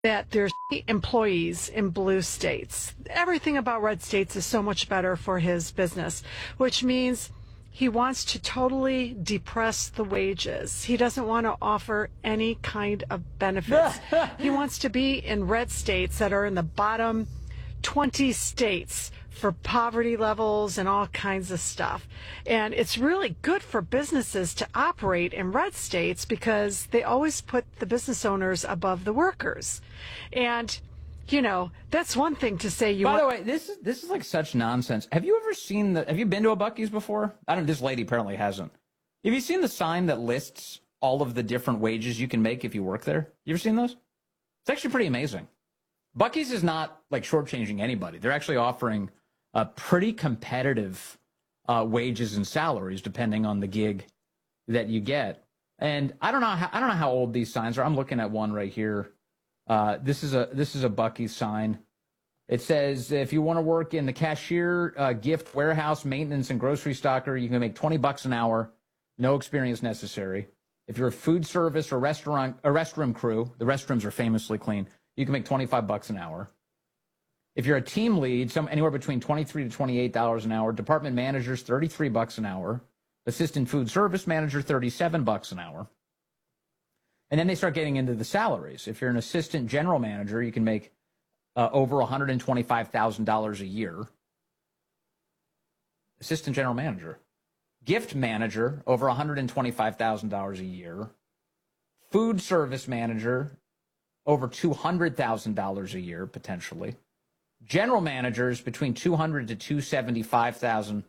that there's employees in blue states. Everything about red states is so much better for his business, which means he wants to totally depress the wages. He doesn't want to offer any kind of benefits. He wants to be in red states that are in the bottom 20 states for poverty levels and all kinds of stuff. And it's really good for businesses to operate in red states because they always put the business owners above the workers. And, you know, that's one thing to say you By the way, this is like such nonsense. Have you ever seen have you been to a Buc-ee's before? This lady apparently hasn't. Have you seen the sign that lists all of the different wages you can make if you work there? You ever seen those? It's actually pretty amazing. Buc-ee's is not like shortchanging anybody. They're actually offering pretty competitive wages and salaries depending on the gig that you get. And I don't know how old these signs are. I'm looking at one right here. This is a Buc-ee's sign. It says if you want to work in the cashier, gift, warehouse, maintenance, and grocery stocker, you can make $20 an hour. No experience necessary. If you're a food service or restroom crew, the restrooms are famously clean. You can make $25 an hour. If you're a team lead, anywhere between $23 to $28 an hour. Department managers, $33 an hour. Assistant food service manager, $37 an hour. And then they start getting into the salaries. If you're an assistant general manager, you can make over $125,000 a year. Assistant general manager. Gift manager, over $125,000 a year. Food service manager, over $200,000 a year, potentially. General managers between $200,000 to $275,000.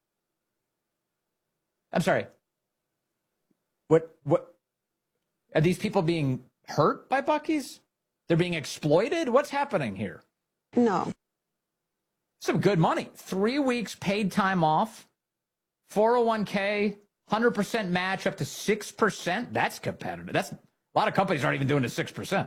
I'm sorry. What are these people being hurt by Buc-ee's? They're being exploited? What's happening here? No. Some good money. 3 weeks paid time off, 401k, 100% match up to 6%. That's competitive. A lot of companies aren't even doing the 6%.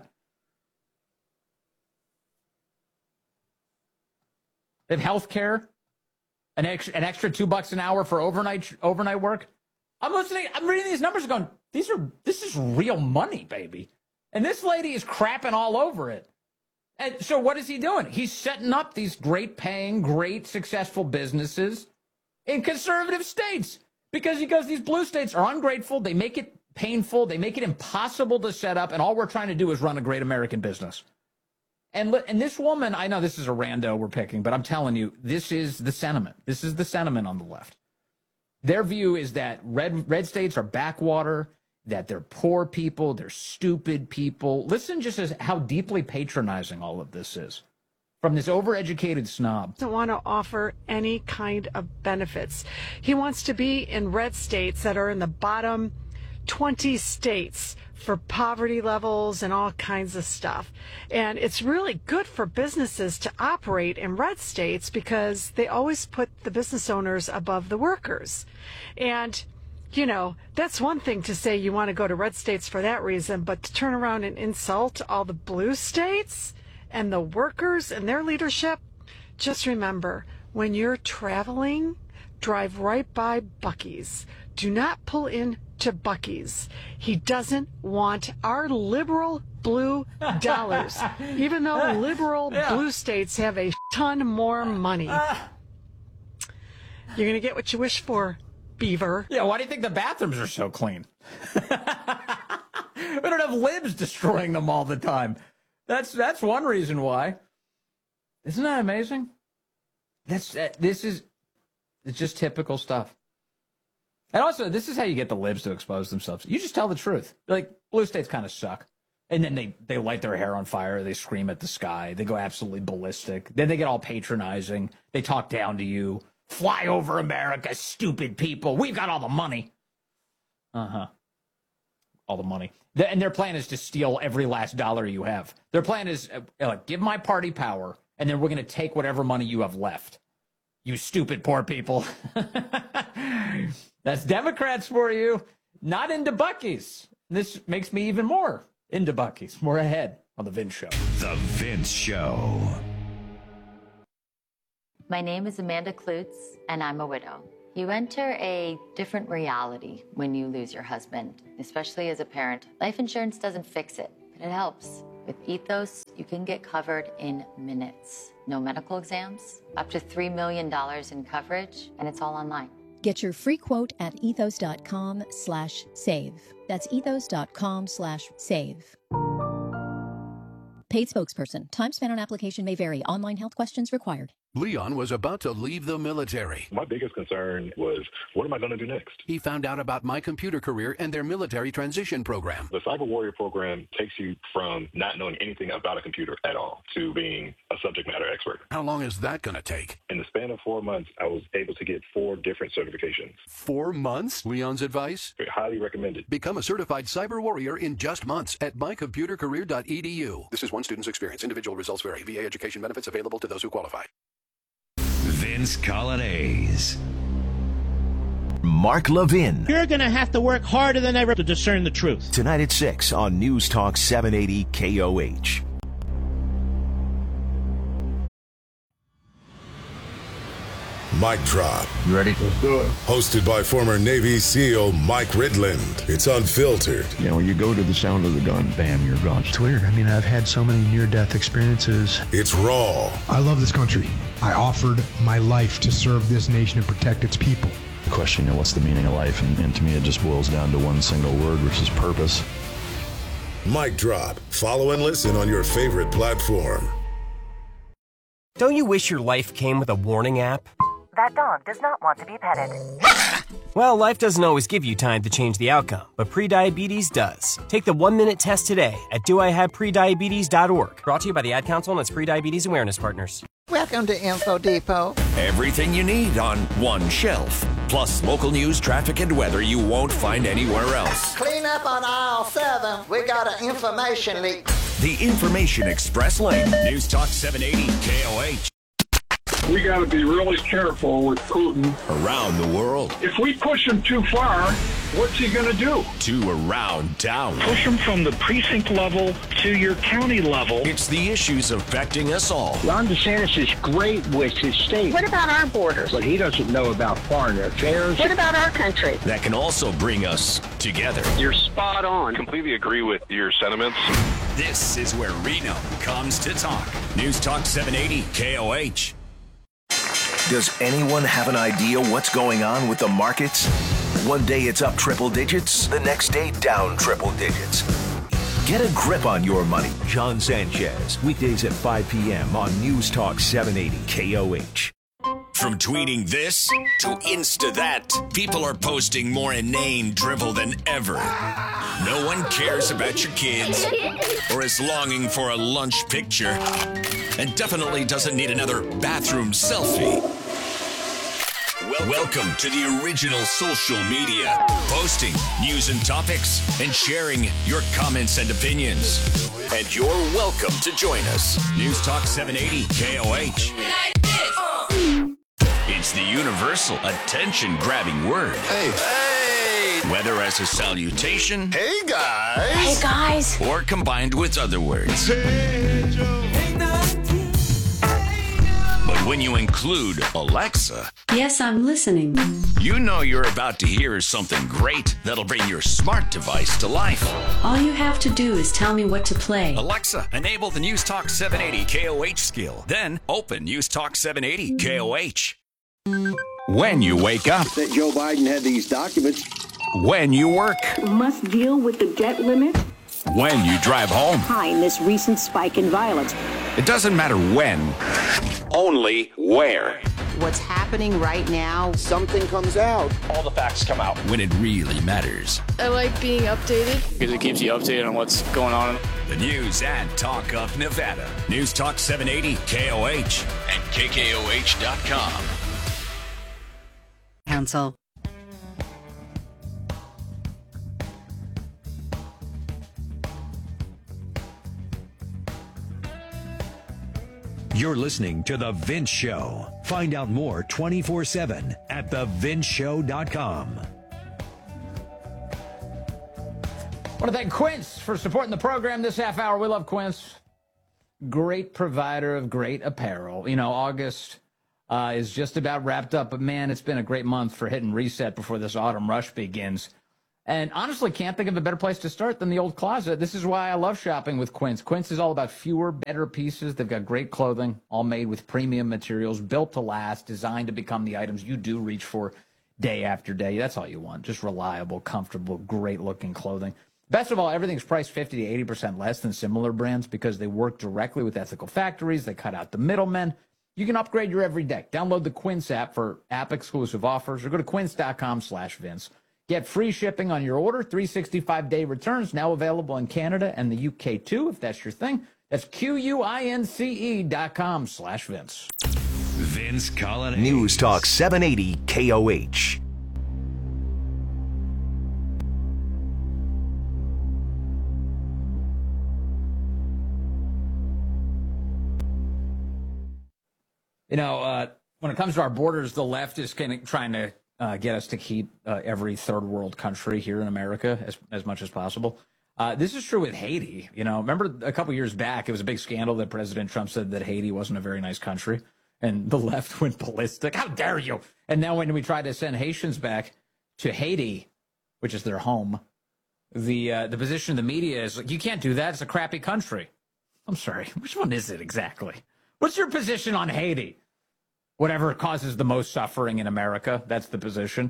They have health care, an extra $2 an hour for overnight work. I'm reading these numbers and going, this is real money, baby. And this lady is crapping all over it. And so what is he doing? He's setting up these great paying, great successful businesses in conservative states because he goes, these blue states are ungrateful. They make it painful. They make it impossible to set up. And all we're trying to do is run a great American business. And this woman, I know this is a rando we're picking, but I'm telling you, this is the sentiment. This is the sentiment on the left. Their view is that red states are backwater, that they're poor people, they're stupid people. Listen just as how deeply patronizing all of this is from this overeducated snob. Doesn't want to offer any kind of benefits. He wants to be in red states that are in the bottom 20 states for poverty levels and all kinds of stuff. And it's really good for businesses to operate in red states because they always put the business owners above the workers. And, you know, that's one thing to say you want to go to red states for that reason, but to turn around and insult all the blue states and the workers and their leadership, just remember, when you're traveling, drive right by Buc-ee's. Do not pull in to Buc-ee's. He doesn't want our liberal blue dollars, even though liberal blue states have a ton more money. You're going to get what you wish for, Beaver. Yeah, why do you think the bathrooms are so clean? We don't have libs destroying them all the time. That's one reason why. Isn't that amazing? It's just typical stuff. And also, this is how you get the libs to expose themselves. You just tell the truth. Like, blue states kind of suck. And then they light their hair on fire. They scream at the sky. They go absolutely ballistic. Then they get all patronizing. They talk down to you. Fly over America, stupid people. We've got all the money. Uh-huh. All the money. And their plan is to steal every last dollar you have. Their plan is, give my party power, and then we're going to take whatever money you have left. You stupid poor people. That's Democrats for you. Not into Buc-ee's. This makes me even more into Buc-ee's. More ahead on The Vince Show. The Vince Show. My name is Amanda Klutz, and I'm a widow. You enter a different reality when you lose your husband, especially as a parent. Life insurance doesn't fix it, but it helps. With Ethos, you can get covered in minutes. No medical exams, up to $3 million in coverage, and it's all online. Get your free quote at ethos.com/save. That's ethos.com/save. Paid spokesperson. Time spent on application may vary. Online health questions required. Leon was about to leave the military. My biggest concern was, what am I going to do next? He found out about My Computer Career and their military transition program. The Cyber Warrior program takes you from not knowing anything about a computer at all to being a subject matter expert. How long is that going to take? In the span of 4 months, I was able to get 4 different certifications. 4 months? Leon's advice? Highly recommended. Become a certified cyber warrior in just months at mycomputercareer.edu. This is one student's experience. Individual results vary. VA education benefits available to those who qualify. Vince Coglianese. Mark Levin. You're going to have to work harder than ever to discern the truth. Tonight at 6 on News Talk 780 KOH. Mic Drop. You ready? Let's do it. Hosted by former Navy SEAL Mike Ridland. It's unfiltered. You know, when you go to the sound of the gun, bam, you're gone. It's weird. I mean, I've had so many near-death experiences. It's raw. I love this country. I offered my life to serve this nation and protect its people. The question, what's the meaning of life? And to me, it just boils down to one single word, which is purpose. Mic Drop. Follow and listen on your favorite platform. Don't you wish your life came with a warning app? That dog does not want to be petted. Well, life doesn't always give you time to change the outcome, but prediabetes does. Take the 1-minute test today at doihaveprediabetes.org. Brought to you by the Ad Council and its Prediabetes Awareness Partners. Welcome to Info Depot. Everything you need on one shelf. Plus local news, traffic, and weather you won't find anywhere else. Clean up on aisle 7. We got an information leak. The Information Express Lane. News Talk 780 KOH. We got to be really careful with Putin. Around the world. If we push him too far, what's he going to do? To around town. Push him from the precinct level to your county level. It's the issues affecting us all. Ron DeSantis is great with his state. What about our borders? But he doesn't know about foreign affairs. What about our country? That can also bring us together. You're spot on. Completely agree with your sentiments. This is where Reno comes to talk. News Talk 780 KOH. Does anyone have an idea what's going on with the markets? One day it's up triple digits, the next day down triple digits. Get a grip on your money. John Sanchez, weekdays at 5 p.m. on News Talk 780 KOH. From tweeting this to Insta that, people are posting more inane drivel than ever. No one cares about your kids or is longing for a lunch picture and definitely doesn't need another bathroom selfie. Welcome to the original social media, posting news and topics and sharing your comments and opinions. And you're welcome to join us. News Talk 780 KOH. It's the universal attention-grabbing word. Hey. Whether as a salutation, Hey, guys. Hey, guys. or combined with other words. But when you include Alexa, yes, I'm listening. You know you're about to hear something great that'll bring your smart device to life. All you have to do is tell me what to play. Alexa, enable the News Talk 780 KOH skill. Then open News Talk 780 KOH. When you wake up. That Joe Biden had these documents. When you work. Must deal with the debt limit. When you drive home. Behind this recent spike in violence. It doesn't matter when, only where. What's happening right now? Something comes out. All the facts come out. When it really matters. I like being updated. Because it keeps you updated on what's going on. The news and talk of Nevada. News Talk 780 KOH and KKOH.com. Council. You're listening to The Vince Show. Find out more 24/7 at thevinceshow.com. I want to thank Quince for supporting the program this half hour. We love Quince. Great provider of great apparel. You know, August is just about wrapped up, but man, it's been a great month for hitting reset before this autumn rush begins. And honestly, can't think of a better place to start than the old closet. This is why I love shopping with Quince. Quince is all about fewer, better pieces. They've got great clothing, all made with premium materials, built to last, designed to become the items you do reach for day after day. That's all you want. Just reliable, comfortable, great-looking clothing. Best of all, everything's priced 50 to 80% less than similar brands because they work directly with ethical factories. They cut out the middlemen. You can upgrade your every day. Download the Quince app for app-exclusive offers or go to quince.com/Vince. Get free shipping on your order, 365-day returns, now available in Canada and the UK too, if that's your thing. That's QUINCE.com/Vince. Vince Colladay. News Talk 780 KOH. You know, when it comes to our borders, the left is kind of trying to get us to keep every third world country here in America as much as possible. This is true with Haiti. You know, remember a couple years back, it was a big scandal that President Trump said that Haiti wasn't a very nice country, and the left went ballistic. How dare you? And now when we try to send Haitians back to Haiti, which is their home, the position of the media is like, you can't do that. It's a crappy country. I'm sorry. Which one is it exactly? What's your position on Haiti? Whatever causes the most suffering in America, that's the position.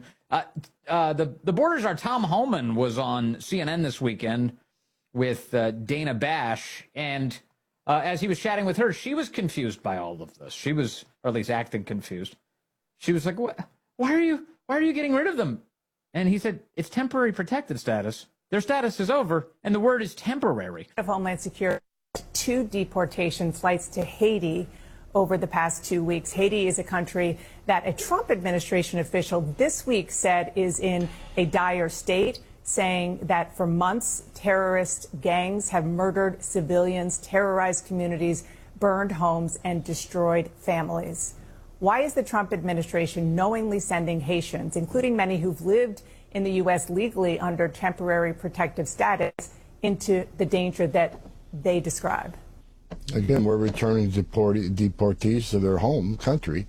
The Borders, our Tom Homan was on CNN this weekend with Dana Bash, and as he was chatting with her, she was confused by all of this. She was, or at least acting confused. She was like, "What? Why are you getting rid of them?" And he said, "It's temporary protected status. Their status is over, and the word is temporary." Of Homeland Security, 2 deportation flights to Haiti over the past 2 weeks. Haiti is a country that a Trump administration official this week said is in a dire state, saying that for months, terrorist gangs have murdered civilians, terrorized communities, burned homes, and destroyed families. Why is the Trump administration knowingly sending Haitians, including many who've lived in the U.S. legally under temporary protective status, into the danger that they describe? Again, we're returning deportees to their home country.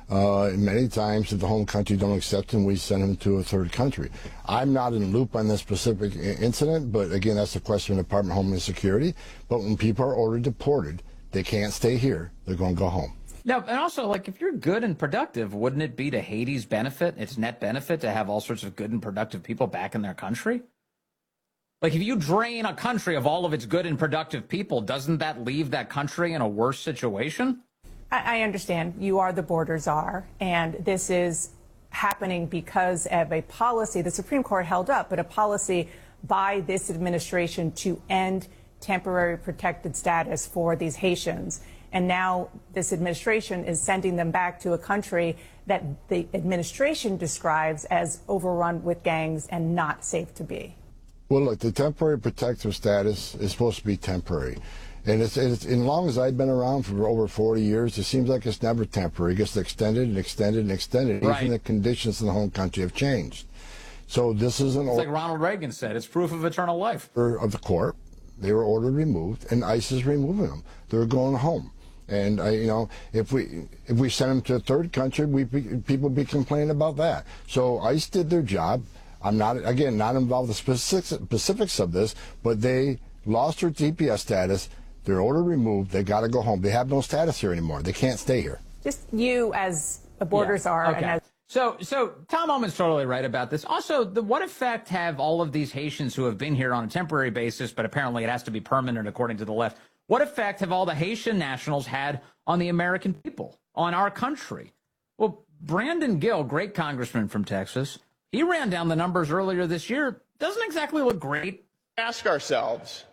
Many times, if the home country don't accept them, we send them to a third country. I'm not in the loop on this specific incident, but again, that's a question of the Department of Homeland Security. But when people are ordered deported, they can't stay here. They're going to go home. Now, and also, like, if you're good and productive, wouldn't it be to Haiti's benefit, its net benefit, to have all sorts of good and productive people back in their country? Like, if you drain a country of all of its good and productive people, doesn't that leave that country in a worse situation? I understand. You are the border czar, and this is happening because of a policy the Supreme Court held up, but a policy by this administration to end temporary protected status for these Haitians. And now this administration is sending them back to a country that the administration describes as overrun with gangs and not safe to be. Well, look, the temporary protective status is supposed to be temporary. And it's as long as I've been around for over 40 years, it seems like it's never temporary. It gets extended and extended and extended. Right. Even the conditions in the home country have changed. So this is an order. Like Ronald Reagan said, it's proof of eternal life. Of the court, they were ordered removed, and ICE is removing them. They're going home. And you know, if we send them to a third country, people be complaining about that. So ICE did their job. I'm not involved in the specifics of this, but they lost their TPS status. They're ordered removed. They got to go home. They have no status here anymore. They can't stay here. Just you as a border czar. Okay. And So Tom Homan's totally right about this. Also, what effect have all of these Haitians who have been here on a temporary basis, but apparently it has to be permanent according to the left, what effect have all the Haitian nationals had on the American people, on our country? Well, Brandon Gill, great congressman from Texas, he ran down the numbers earlier this year. Doesn't exactly look great. Ask ourselves,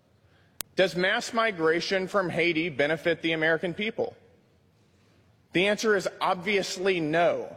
does mass migration from Haiti benefit the American people? The answer is obviously no.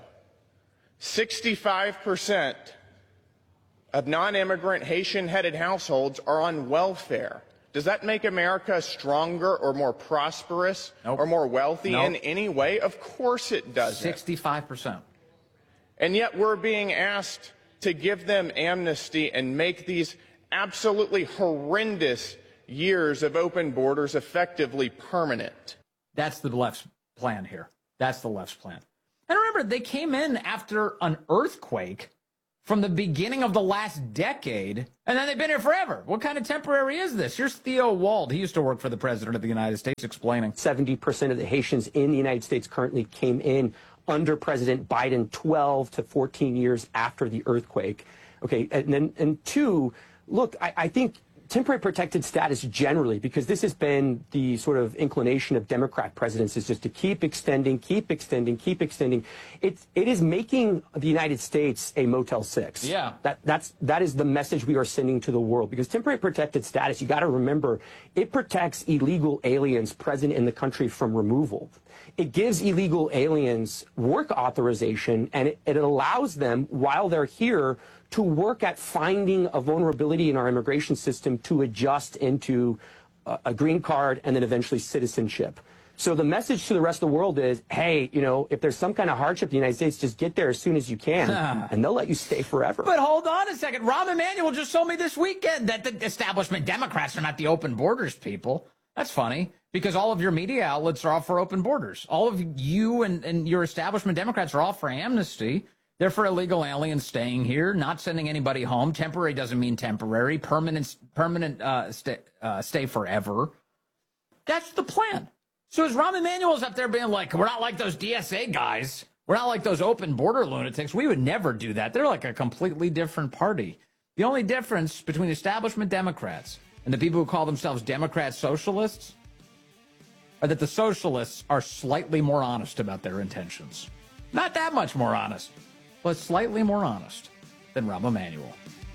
65% of non-immigrant Haitian-headed households are on welfare. Does that make America stronger or more prosperous or more wealthy in any way? Of course it doesn't. 65%. And yet we're being asked to give them amnesty and make these absolutely horrendous years of open borders effectively permanent. That's the left's plan here. That's the left's plan. And remember, they came in after an earthquake from the beginning of the last decade, and then they've been here forever. What kind of temporary is this? Here's Theo Wald. He used to work for the President of the United States explaining. 70% of the Haitians in the United States currently came in under President Biden 12 to 14 years after the earthquake. Okay, and two, look, I think temporary protected status generally, because this has been the sort of inclination of Democrat presidents, is just to keep extending. It is making the United States a Motel 6. Yeah. That is the message we are sending to the world, because temporary protected status, you got to remember, it protects illegal aliens present in the country from removal. It gives illegal aliens work authorization, and it allows them, while they're here, to work at finding a vulnerability in our immigration system to adjust into a green card and then eventually citizenship. So the message to the rest of the world is, hey, if there's some kind of hardship in the United States, just get there as soon as you can, and they'll let you stay forever. But hold on a second. Rahm Emanuel just told me this weekend that the establishment Democrats are not the open borders people. That's funny, because all of your media outlets are all for open borders. All of you and your establishment Democrats are all for amnesty. They're for illegal aliens staying here, not sending anybody home. Temporary doesn't mean temporary. Permanent stay forever. That's the plan. So as Rahm Emanuel's up there being like, we're not like those DSA guys. We're not like those open border lunatics. We would never do that. They're like a completely different party. The only difference between establishment Democrats and the people who call themselves Democrat socialists are that the socialists are slightly more honest about their intentions. Not that much more honest, but slightly more honest than Rahm Emanuel.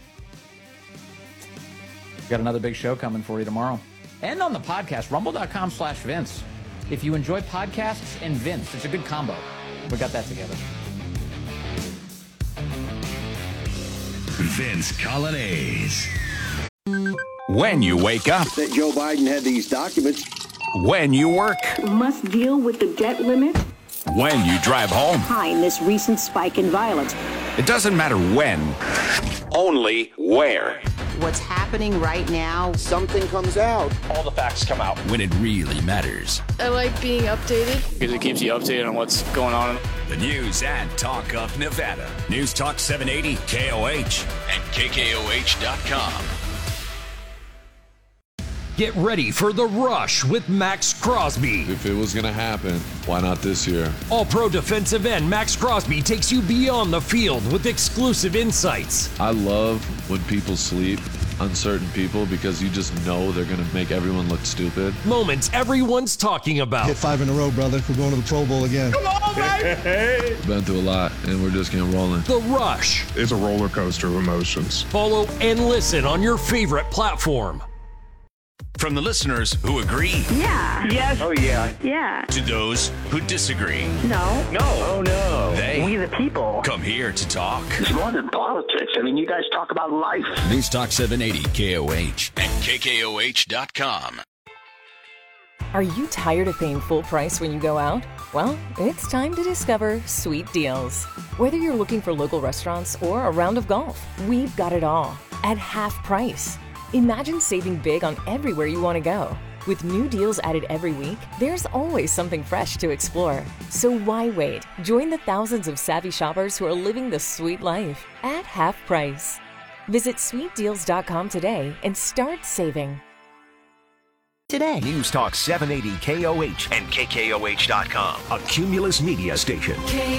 Got another big show coming for you tomorrow. And on the podcast, rumble.com/Vince. If you enjoy podcasts and Vince, it's a good combo. We got that together. Vince Coglianese. When you wake up. That Joe Biden had these documents. When you work. Must deal with the debt limit. When you drive home. Behind this recent spike in violence. It doesn't matter when, only where. What's happening right now? Something comes out. All the facts come out. When it really matters. I like being updated. Because it keeps you updated on what's going on. The news and talk of Nevada. News Talk 780 KOH and KKOH.com. Get ready for The Rush with Max Crosby. If it was going to happen, why not this year? All-Pro defensive end Max Crosby takes you beyond the field with exclusive insights. I love when people sleep on certain people because you just know they're going to make everyone look stupid. Moments everyone's talking about. Hit 5 in a row, brother. We're going to the Pro Bowl again. Come on, baby! Been through a lot, and we're just getting rolling. The Rush. It's a roller coaster of emotions. Follow and listen on your favorite platform. From the listeners who agree. Yeah. Yes. Oh, yeah. Yeah. To those who disagree. No. No. Oh, no. They. We the people. Come here to talk. It's more than politics. I mean, you guys talk about life. News Talk 780 KOH and KKOH.com. Are you tired of paying full price when you go out? Well, it's time to discover Sweet Deals. Whether you're looking for local restaurants or a round of golf, we've got it all at half price. Imagine saving big on everywhere you want to go. With new deals added every week, there's always something fresh to explore. So why wait? Join the thousands of savvy shoppers who are living the sweet life at half price. Visit sweetdeals.com today and start saving. Today. News Talk 780 KOH and KKOH.com. A Cumulus Media station.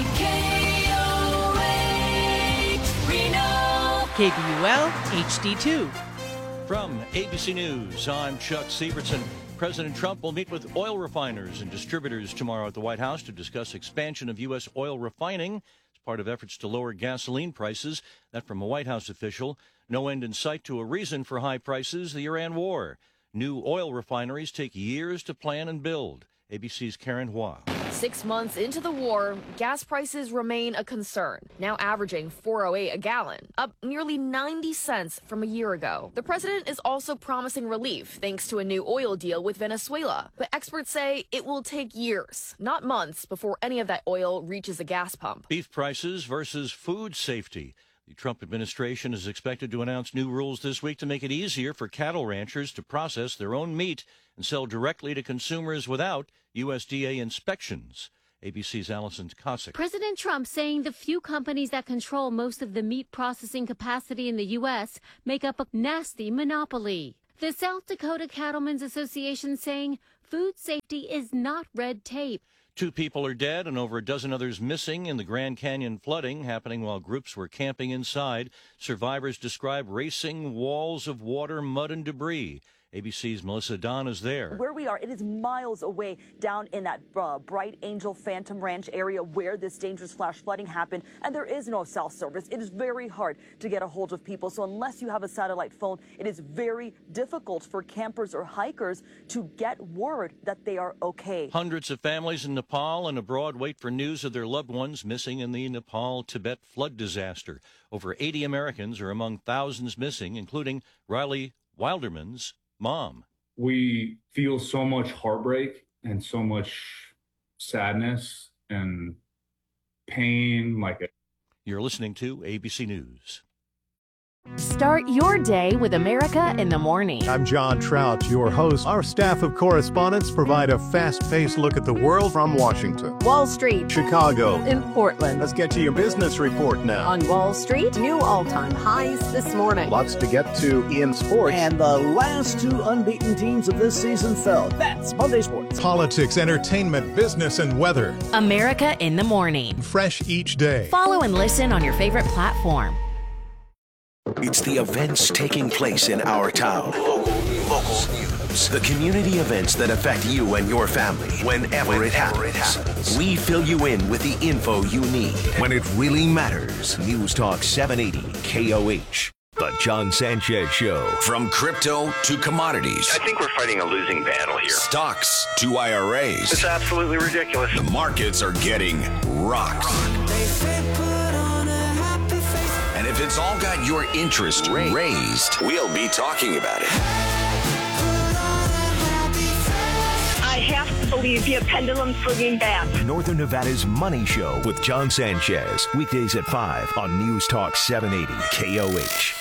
KKOH Reno. KBUL HD2. From ABC News, I'm Chuck Sievertson. President Trump will meet with oil refiners and distributors tomorrow at the White House to discuss expansion of U.S. oil refining as part of efforts to lower gasoline prices. That from a White House official. No end in sight to a reason for high prices, the Iran war. New oil refineries take years to plan and build. ABC's Karen Hua. 6 months into the war, gas prices remain a concern, now averaging $4.08 a gallon, up nearly 90 cents from a year ago. The president is also promising relief thanks to a new oil deal with Venezuela, but experts say it will take years, not months, before any of that oil reaches a gas pump. Beef prices versus food safety. The Trump administration is expected to announce new rules this week to make it easier for cattle ranchers to process their own meat and sell directly to consumers without USDA inspections. ABC's Allison Cossack. President Trump saying the few companies that control most of the meat processing capacity in the U.S. make up a nasty monopoly. The South Dakota Cattlemen's Association saying food safety is not red tape. 2 people are dead and over a dozen others missing in the Grand Canyon flooding happening while groups were camping inside. Survivors describe racing walls of water, mud, and debris. ABC's Melissa Don is there. Where we are, it is miles away down in that Bright Angel Phantom Ranch area where this dangerous flash flooding happened, and there is no cell service. It is very hard to get a hold of people, so unless you have a satellite phone, it is very difficult for campers or hikers to get word that they are okay. Hundreds of families in Nepal and abroad wait for news of their loved ones missing in the Nepal-Tibet flood disaster. Over 80 Americans are among thousands missing, including Riley Wilderman's mom. We feel so much heartbreak and so much sadness and pain. You're listening to ABC News. Start your day with America in the Morning. I'm John Trout, your host. Our staff of correspondents provide a fast-paced look at the world from Washington, Wall Street, Chicago, in Portland. Let's get to your business report now. On Wall Street, new all-time highs this morning. Lots to get to in sports. And the last 2 unbeaten teams of this season fell. That's Monday Sports. Politics, entertainment, business, and weather. America in the Morning. Fresh each day. Follow and listen on your favorite platform. It's the events taking place in our town. Local news. The community events that affect you and your family whenever it happens. We fill you in with the info you need when it really matters. News Talk 780 KOH. The John Sanchez Show. From crypto to commodities. I think we're fighting a losing battle here. Stocks to IRAs. It's absolutely ridiculous. The markets are getting rocked. And if it's all got your interest raised, we'll be talking about it. I have to believe your pendulum swinging back. Northern Nevada's Money Show with John Sanchez. Weekdays at 5 on News Talk 780 KOH.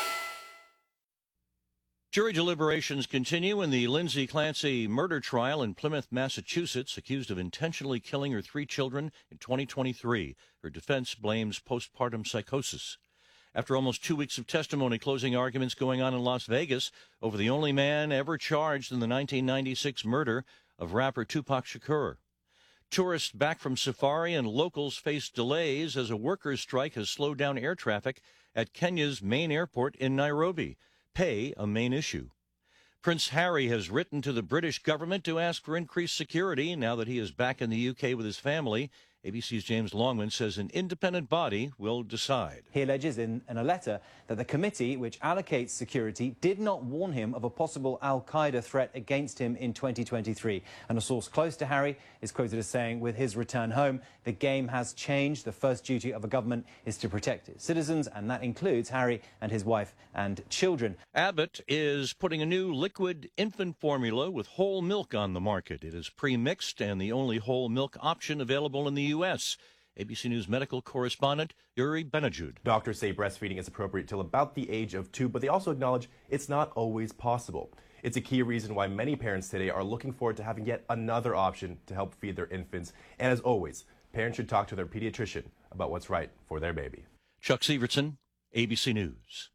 Jury deliberations continue in the Lindsay Clancy murder trial in Plymouth, Massachusetts, accused of intentionally killing her 3 children in 2023. Her defense blames postpartum psychosis. After almost 2 weeks of testimony, closing arguments going on in Las Vegas over the only man ever charged in the 1996 murder of rapper Tupac Shakur. Tourists back from safari and locals face delays as a workers' strike has slowed down air traffic at Kenya's main airport in Nairobi. Pay a main issue. Prince Harry has written to the British government to ask for increased security now that he is back in the UK with his family. ABC's James Longman says an independent body will decide. He alleges in a letter that the committee, which allocates security, did not warn him of a possible al-Qaeda threat against him in 2023. And a source close to Harry is quoted as saying, with his return home, the game has changed. The first duty of a government is to protect its citizens, and that includes Harry and his wife and children. Abbott is putting a new liquid infant formula with whole milk on the market. It is pre-mixed and the only whole milk option available in the U.S. ABC News medical correspondent Yuri Benajud. Doctors say breastfeeding is appropriate till about the age of 2, but they also acknowledge it's not always possible. It's a key reason why many parents today are looking forward to having yet another option to help feed their infants. And as always, parents should talk to their pediatrician about what's right for their baby. Chuck Severson, ABC News.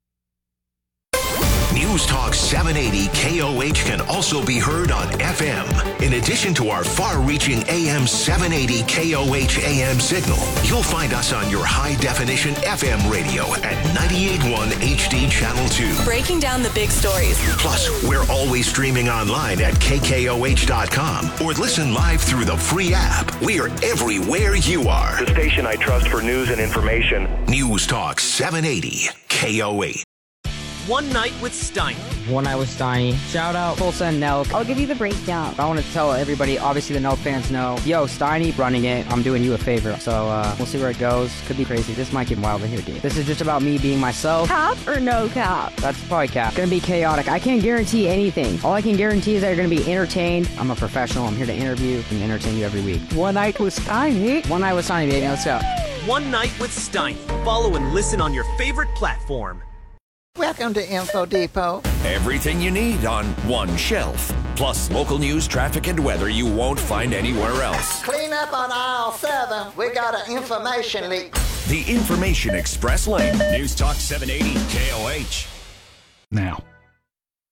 News Talk 780 KOH can also be heard on FM. In addition to our far-reaching AM 780 KOH AM signal, you'll find us on your high-definition FM radio at 98.1 HD Channel 2. Breaking down the big stories. Plus, we're always streaming online at KKOH.com or listen live through the free app. We're everywhere you are. The station I trust for news and information. News Talk 780 KOH. One Night with Steiny. One Night with Steiny. Shout out Tulsa and Nelk. I'll give you the breakdown. I want to tell everybody, obviously the Nelk fans know, yo, Steiny running it. I'm doing you a favor. So we'll see where it goes. Could be crazy. This might get wild in here, dude. This is just about me being myself. Cap or no cap? That's probably cap. Gonna be chaotic. I can't guarantee anything. All I can guarantee is that you're gonna be entertained. I'm a professional. I'm here to interview and entertain you every week. One Night with Steiny. One Night with Steiny, baby. Let's go. One Night with Steiny. Follow and listen on your favorite platform. Welcome to Info Depot. Everything you need on one shelf. Plus local news, traffic, and weather you won't find anywhere else. Clean up on aisle 7. We got an information leak. The Information Express Lane. News Talk 780 KOH. Now,